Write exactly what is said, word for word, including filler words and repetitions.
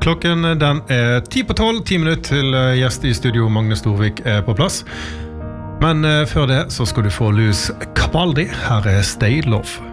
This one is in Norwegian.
Klokken den er ti på tolv, ti minutter til gjest i studio Magne Storvik er på plass. Men før det så skal du få Louis Capaldi, her er Stay Love.